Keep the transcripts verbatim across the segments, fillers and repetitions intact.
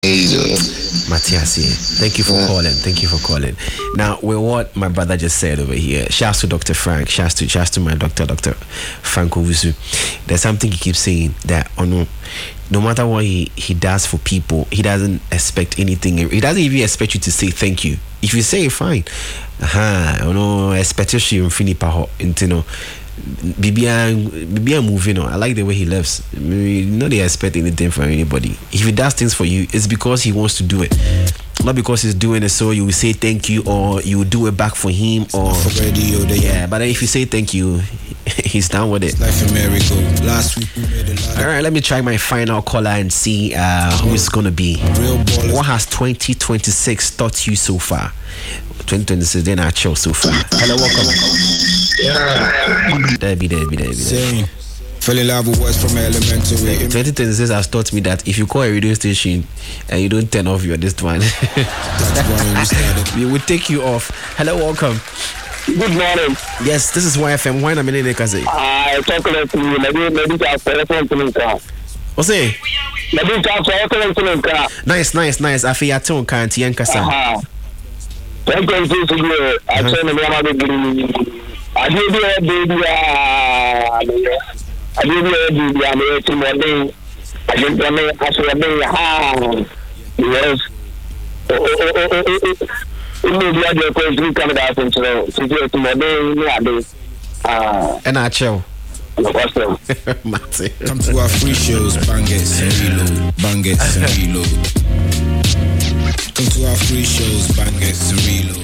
Matthias, thank you for yeah. calling. Thank you for calling. Now, with what my brother just said over here, shouts to Doctor Frank, shouts to, shouts to my doctor, Doctor Frank Owusu. There's something he keeps saying that, oh no, no matter what he, he does for people, he doesn't expect anything. He doesn't even expect you to say thank you. If you say, fine. Aha, uh-huh, no expectation from Finipa, you know. Bibia Bibia moving on. I like the way he lives. You know they expect anything from anybody. If he does things for you, it's because he wants to do it. Not because he's doing it so you will say thank you or you will do it back for him or for radio, yeah, but if you say thank you, he's down with it. Life in miracle. Last week we made a lot. Alright, let me try my final caller and see uh, who it's gonna be. What has twenty twenty-six taught you so far? twenty twenty-six then I chill so far. Hello, welcome. Yeah. There be there be there be there. Fell in love with words from elementary. twenty twenty-six has taught me that if you call a radio station and you don't turn off your this one, that's why we started. We will take you off. Hello, welcome. Good morning. Yes, this is Y F M. Why not minute kaze? I talk to you. Maybe maybe just telephone to me car. What's it? Maybe just telephone to me car. Nice, nice, nice. I feel at home can't you kasa. Aha. Thank you to you. I tell me what I'm doing. I did it, baby. I did it, baby. I'm here tomorrow. I didn't want to ask you about yes. Oh, oh, oh, oh, oh, oh. Maybe I do going to come out and to to tomorrow. Ah, and I chill. Come to our free shows, Bangets and Reload, Bangets and Reload. Come to our free shows, Bangets and Reload.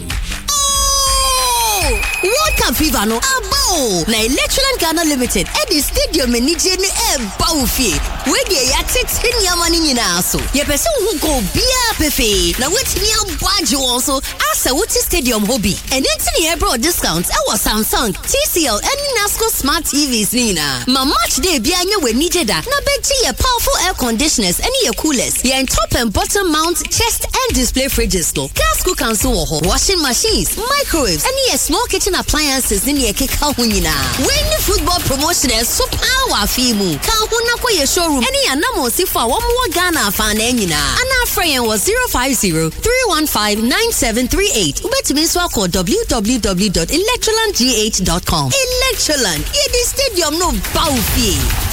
World Cup Fever no abo na Electroland Ghana Limited at the stadium ni je ni e bawfie we dey ya tete nyamani nyina so ye pese hu go bia pefe na wetimi abwaje won so asa wuti stadium hobby and entini e bro discounts e was Samsung, T C L and Nasco smart T Vs nina ma match day bia nya we nije da na beji ye powerful air conditioners and ye coolers ye top and bottom mount chest and display fridges no gas cooker so ho washing machines microwaves and ye small kitchen appliances in your keka hunina. When the football promotion is so power fimu. Ka huna kwa ye showroom. Any anamo sifa wa mwa Ghana fan enina. Ana frayen was zero five zero three one five nine seven three eight. Ubetimiswa ko w w w dot electroland g h dot com. Electroland. Ye di stadium no bawfi.